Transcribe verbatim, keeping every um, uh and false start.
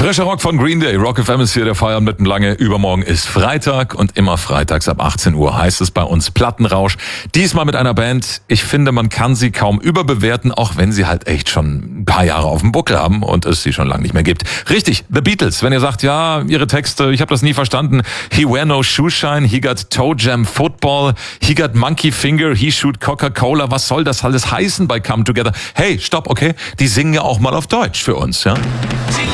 Frischer Rock von Green Day. Rock F M ist hier der Feiern mitten lange. Übermorgen ist Freitag und immer freitags ab achtzehn Uhr heißt es bei uns Plattenrausch. Diesmal mit einer Band. Ich finde, man kann sie kaum überbewerten, auch wenn sie halt echt schon ein paar Jahre auf dem Buckel haben und es sie schon lange nicht mehr gibt. Richtig, The Beatles. Wenn ihr sagt, ja, ihre Texte, ich habe das nie verstanden. He wear no shoe shine, he got toe jam football, he got monkey finger, he shoot Coca-Cola. Was soll das alles heißen bei Come Together? Hey, stopp, okay? Die singen ja auch mal auf Deutsch für uns, ja?